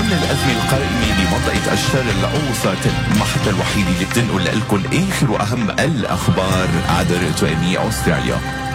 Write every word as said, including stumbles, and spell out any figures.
ضمن الأزمة القائمة بمنطقة الشرق الأوسط، المحطة الوحيدة اللي بتنقل لكم آخر وأهم الأخبار عبر توامي أستراليا.